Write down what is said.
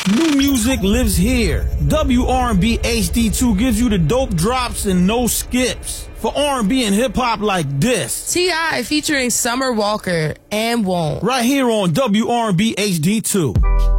New music lives here. WR&B HD2 gives you the dope drops and no skips. For R&B and hip-hop like this. T.I. featuring Summer Walker and Won't. Right here on WR&B HD2.